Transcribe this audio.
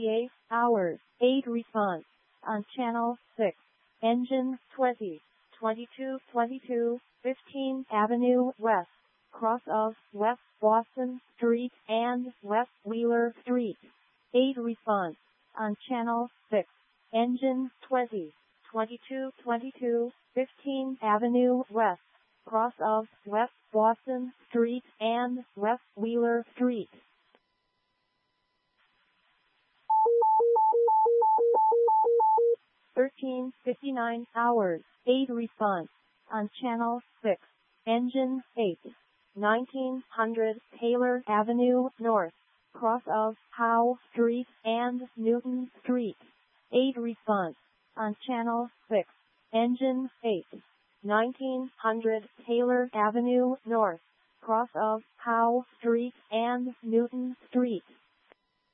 48 hours. 8 response on channel 6. Engine 2222 15th Avenue West, cross of West Boston Street and West Wheeler Street. 8 response on channel 6. Engine 2222 15th Avenue West, cross of West Boston Street and West Wheeler Street. Thirteen 59 hours. 8 response on channel 6. Engine 8. 1900 Taylor Avenue North, cross of Howe Street and Newton Street. 8 response on channel 6. Engine 8. 1900 Taylor Avenue North, cross of Howe Street and Newton Street.